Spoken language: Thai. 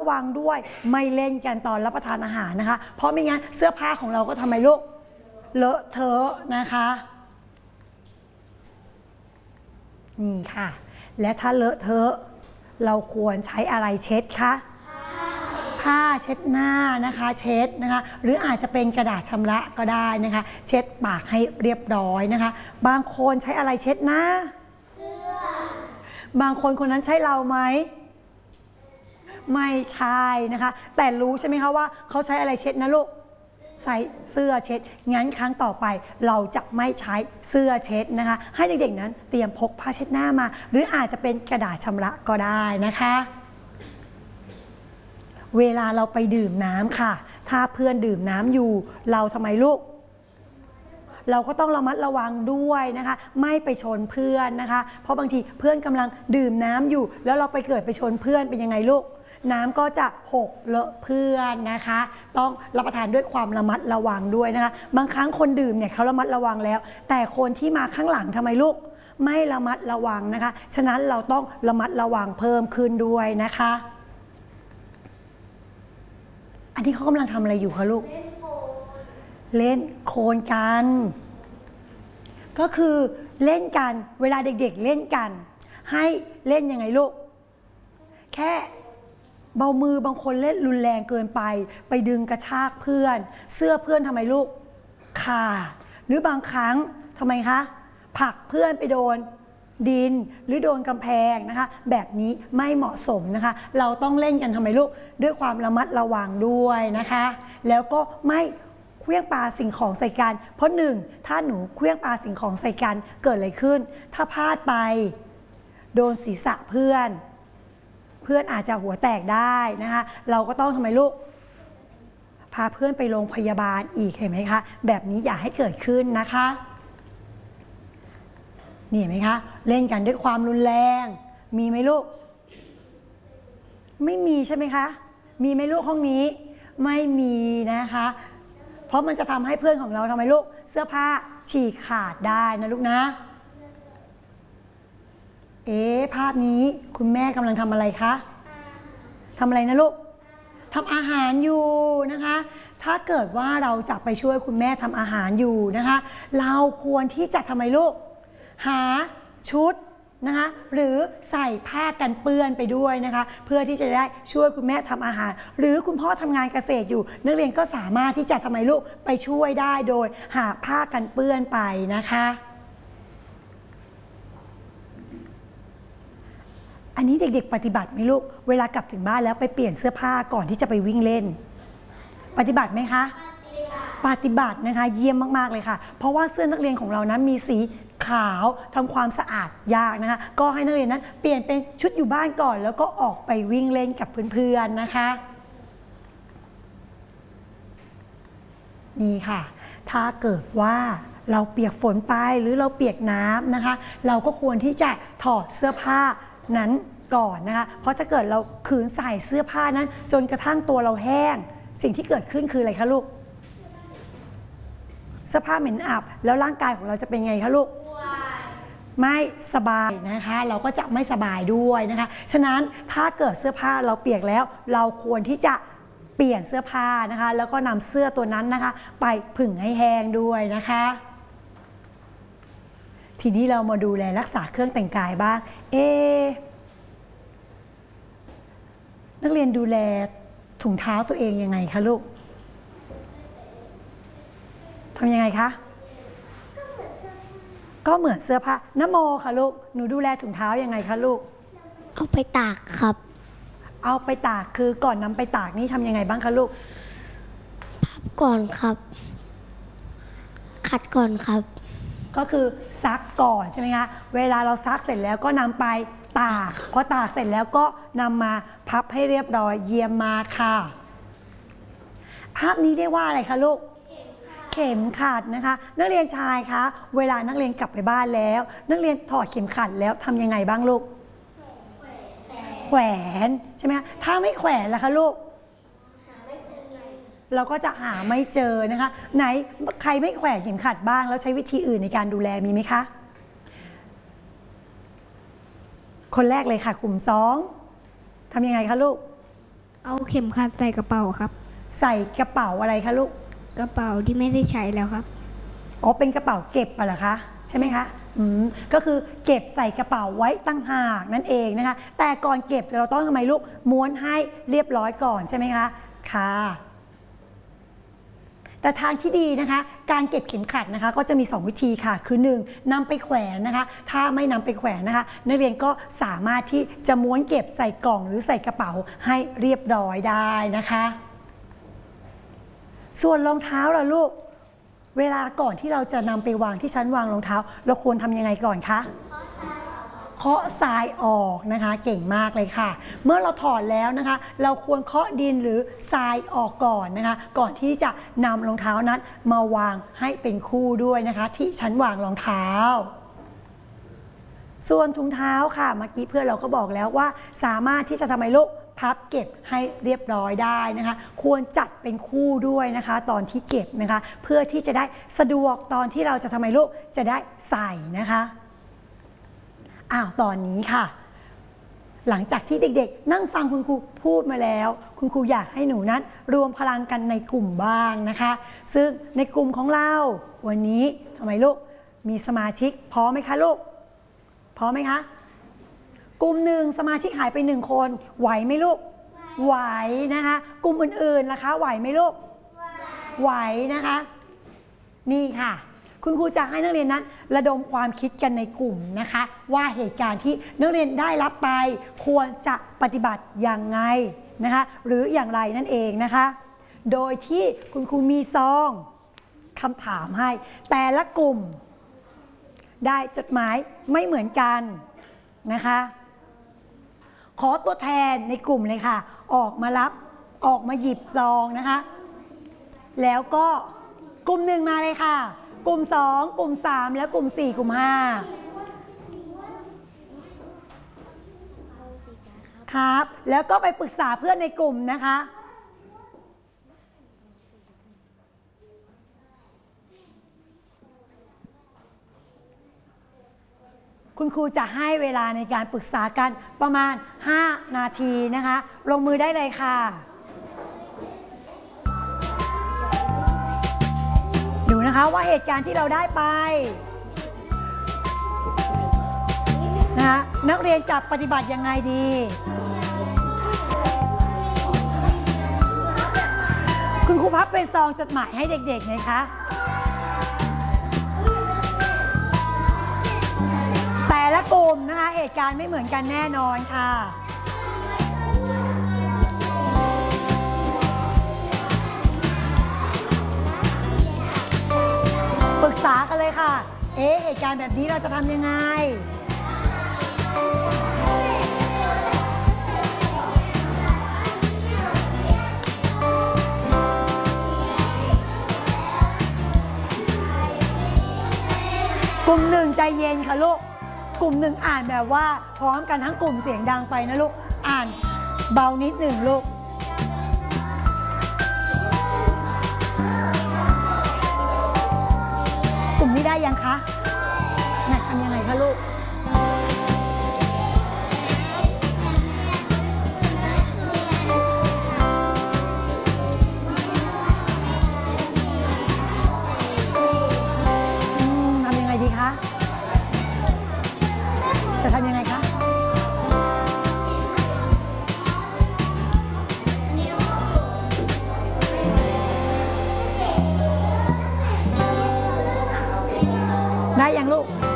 วังด้วยไม่เล่นกันตอนรับประทานอาหารนะคะเพราะไม่งั้นเสื้อผ้าของเราก็ทำไมลูกเลอะเทอะนะคะนี่ค่ะและถ้าเลอะเทอะเราควรใช้อะไรเช็ดคะผ้าเช็ดหน้านะคะเช็ดนะคะหรืออาจจะเป็นกระดาษชำระก็ได้นะคะเช็ดปากให้เรียบร้อยนะคะบางคนใช้อะไรเช็ดหน้าบางคนคนนั้นใช่เราไหมไม่ใช่นะคะแต่รู้ใช่ไหมคะว่าเขาใช้อะไรเช็ดนะลูกใส่เสื้อเช็ดงั้นครั้งต่อไปเราจะไม่ใช้เสื้อเช็ดนะคะให้เด็กๆนั้นเตรียมพกผ้าเช็ดหน้ามาหรืออาจจะเป็นกระดาษชำระก็ได้นะคะเวลาเราไปดื่มน้ำค่ะถ้าเพื่อนดื่มน้ำอยู่เราทำไมลูกเราก็ต้องระมัดระวังด้วยนะคะไม่ไปชนเพื่อนนะคะเพราะบางทีเพื่อนกำลังดื่มน้ำอยู่แล้วเราไปเกิดไปชนเพื่อนเป็นยังไงลูกน้ำก็จะหกเลอะเพื่อนนะคะต้องรับประทานด้วยความระมัดระวังด้วยนะคะบางครั้งคนดื่มเนี่ยเขาระมัดระวังแล้วแต่คนที่มาข้างหลังทำไมลูกไม่ระมัดระวังนะคะฉะนั้นเราต้องระมัดระวังเพิ่มขึ้นด้วยนะคะอันนี้เขากำลังทำอะไรอยู่คะลูกเล่นโคลนกันก็คือเล่นกันเวลาเด็กๆเล่นกันให้เล่นยังไงลูกแค่เบามือบางคนเล่นรุนแรงเกินไปดึงกระชากเพื่อนเสื้อเพื่อนทำไมลูกขาดหรือบางครั้งทำไมคะผลักเพื่อนไปโดนดินหรือโดนกำแพงนะคะแบบนี้ไม่เหมาะสมนะคะเราต้องเล่นกันทำไมลูกด้วยความระมัดระวังด้วยนะคะแล้วก็ไม่เคลื่องปาสิ่งของใส่กันเพราะหนึ่งถ้าหนูเคลื่องปาสิ่งของใส่กันเกิดอะไรขึ้นถ้าพลาดไปโดนศีรษะเพื่อนอาจจะหัวแตกได้นะคะเราก็ต้องทำไมลูกพาเพื่อนไปโรงพยาบาลอีกเห็นไหมคะแบบนี้อย่าให้เกิดขึ้นนะคะนี่เห็นไหมคะเล่นกันด้วยความรุนแรงมีไหมลูกไม่มีใช่ไหมคะมีไหมลูกห้องนี้ไม่มีนะคะเพราะมันจะทำให้เพื่อนของเราทำไมลูกเสื้อผ้าฉีกขาดได้นะลูกนะภาพนี้คุณแม่กำลังทำอะไรคะทำอะไรนะลูกทำอาหารอยู่นะคะถ้าเกิดว่าเราจะไปช่วยคุณแม่ทำอาหารอยู่นะคะเราควรที่จะทำไมลูกหาชุดนะคะหรือใส่ผ้ากันเปื้อนไปด้วยนะคะเพื่อที่จะได้ช่วยคุณแม่ทำอาหารหรือคุณพ่อทำงานเกษตรอยู่นักเรียนก็สามารถที่จะทำไมลูกไปช่วยได้โดยหาผ้ากันเปื้อนไปนะคะอันนี้เด็กๆปฏิบัติไหมลูกเวลากลับถึงบ้านแล้วไปเปลี่ยนเสื้อผ้าก่อนที่จะไปวิ่งเล่นปฏิบัติไหมคะปฏิบัตินะคะเยี่ยมมากๆเลยค่ะเพราะว่าเสื้อนักเรียนของเรานั้นมีสีขาวทำความสะอาดยากนะคะก็ให้นักเรียนนั้นเปลี่ยนเป็นชุดอยู่บ้านก่อนแล้วก็ออกไปวิ่งเล่นกับเพื่อนๆนะคะนี่ค่ะถ้าเกิดว่าเราเปียกฝนไปหรือเราเปียกน้ำนะคะเราก็ควรที่จะถอดเสื้อผ้านั้นก่อนนะคะเพราะถ้าเกิดเราขืนใส่เสื้อผ้านั้นจนกระทั่งตัวเราแห้งสิ่งที่เกิดขึ้นคืออะไรคะลูกเสื้อผ้าเหม็นอับแล้วร่างกายของเราจะเป็นไงคะลูกไม่สบายนะคะเราก็จะไม่สบายด้วยนะคะฉะนั้นถ้าเกิดเสื้อผ้าเราเปียกแล้วเราควรที่จะเปลี่ยนเสื้อผ้านะคะแล้วก็นำเสื้อตัวนั้นนะคะไปผึ่งให้แห้งด้วยนะคะทีนี้เรามาดูแลรักษาเครื่องแต่งกายบ้างนักเรียนดูแลถุงเท้าตัวเองยังไงคะลูกทำยังไงคะก็เหมือนเสื้อผ้านโมค่ะลูกหนูดูแลถุงเท้ายังไงคะลูกเอาไปตากครับเอาไปตากคือก่อนนำไปตากนี่ทำยังไงบ้างคะลูกพับก่อนครับขัดก่อนครับก็คือซักก่อนใช่ไหมคะเวลาเราซักเสร็จแล้วก็นำไปตากพอตากเสร็จแล้วก็นำมาพับให้เรียบร้อยเยี่ยมมาค่ะภาพนี้เรียกว่าอะไรคะลูกเข็มขัดนะคะนักเรียนชายคะเวลานักเรียนกลับไปบ้านแล้วนักเรียนถอดเข็มขัดแล้วทำยังไงบ้างลูกแขวนใช่ไหมคะถ้าไม่แขวนล่ะคะลูกเราก็จะหาไม่เจอนะคะไหนใครไม่แขวนเข็มขัดบ้างแล้วใช้วิธีอื่นในการดูแลมีไหมคะคนแรกเลยค่ะกลุ่ม2ทำยังไงคะลูกเอาเข็มขัดใส่กระเป๋าครับใส่กระเป๋าอะไรคะลูกกระเป๋าที่ไม่ได้ใช้แล้วครับอ๋อเป็นกระเป๋าเก็บเหรอคะใช่ไหมคะก็คือเก็บใส่กระเป๋าไว้ตั้งหากนั่นเองนะคะแต่ก่อนเก็บเราต้องทำไมลูกม้วนให้เรียบร้อยก่อนใช่ไหมคะค่ะแต่ทางที่ดีนะคะการเก็บเข็มขัดนะคะก็จะมี2วิธีค่ะคือ1นำไปแขวนนะคะถ้าไม่นำไปแขวนนะคะนักเรียนก็สามารถที่จะม้วนเก็บใส่กล่องหรือใส่กระเป๋าให้เรียบร้อยได้นะคะส่วนรองเท้าล่ะลูกเวลาก่อนที่เราจะนำไปวางที่ชั้นวางรองเท้าเราควรทำยังไงก่อนคะเคาะทรายออกนะคะเก่งมากเลยค่ะเมื่อเราถอดแล้วนะคะเราควรเคาะดินหรือทรายออกก่อนนะคะก่อนที่จะนำรองเท้านั้นมาวางให้เป็นคู่ด้วยนะคะที่ชั้นวางรองเท้าส่วนถุงเท้าค่ะเมื่อกี้เพื่อนเราก็บอกแล้วว่าสามารถที่จะทำให้ลูกพับเก็บให้เรียบร้อยได้นะคะควรจัดเป็นคู่ด้วยนะคะตอนที่เก็บนะคะเพื่อที่จะได้สะดวกตอนที่เราจะทำให้ลูกจะได้ใส่นะคะตอนนี้ค่ะหลังจากที่เด็กๆนั่งฟังคุณครูพูดมาแล้วคุณครูอยากให้หนูนั้นรวมพลังกันในกลุ่มบ้างนะคะซึ่งในกลุ่มของเราวันนี้ทำไมลูกมีสมาชิกพร้อมไหมคะลูกพร้อมไหมคะกลุ่มหนึ่งสมาชิกหายไป1คนไหวไหมลูกไหวนะคะกลุ่มอื่นๆล่ะคะไหวไหมลูกไหวนะคะนี่ค่ะคุณครูจะให้นักเรียนนั้นระดมความคิดกันในกลุ่มนะคะว่าเหตุการณ์ที่นักเรียนได้รับไปควรจะปฏิบัติอย่างไงนะคะหรืออย่างไรนั่นเองนะคะโดยที่คุณครูมีซองคำถามให้แต่ละกลุ่มได้จดหมายไม่เหมือนกันนะคะขอตัวแทนในกลุ่มเลยค่ะออกมาหยิบซองนะคะแล้วก็กลุ่ม1มาเลยค่ะกลุ่ม2กลุ่ม3และกลุ่ม4กลุ่ม5ครับแล้วก็ไปปรึกษาเพื่อนในกลุ่มนะคะคุณครูจะให้เวลาในการปรึกษากันประมาณ5นาทีนะคะลงมือได้เลยค่ะดูนะคะว่าเหตุการณ์ที่เราได้ไปนะคะนักเรียนจะปฏิบัติยังไงดีคุณครูพับเป็นซองจดหมายให้เด็กๆไงคะแต่ละกลุ่มนะคะเหตุการณ์ไม่เหมือนกันแน่นอนค่ะปรึกษากันเลยค่ะเหตุการณ์แบบนี้เราจะทำยังไงกลุ่ม1ใจเย็นค่ะลูกกลุ่ม1อ่านแบบว่าพร้อมกันทั้งกลุ่มเสียงดังไปนะลูกอ่านเบานิดหนึ่งลูกกลุ่มนี้ได้ยังคะไหนทำยังไงคะลูกทำยังไงดีคะจะทำยังไงคะได้ยังลูก